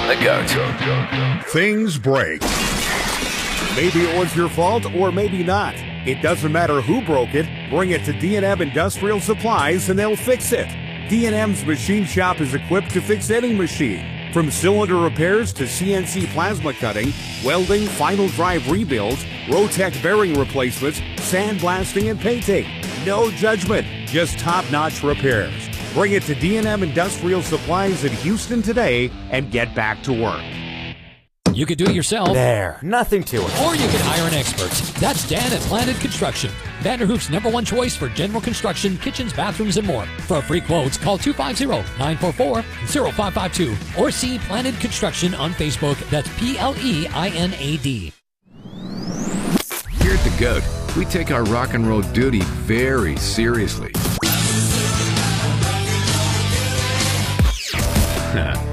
The GOAT. Things break. Maybe it was your fault or maybe not. It doesn't matter who broke it. Bring it to D&M Industrial Supplies and they'll fix it. D&M's machine shop is equipped to fix any machine. From cylinder repairs to CNC plasma cutting, welding, final drive rebuilds, Rotec bearing replacements, sandblasting, and painting. No judgment, just top-notch repairs. Bring it to D&M Industrial Supplies in Houston today and get back to work. You could do it yourself. There, nothing to it. Or you could hire an expert. That's Dan at Planet Construction. Vanderhoof's #1 choice for general construction, kitchens, bathrooms, and more. For free quotes, call 250-944-0552 or see Planet Construction on Facebook. That's PLEINAD. Here at The GOAT, we take our rock and roll duty very seriously.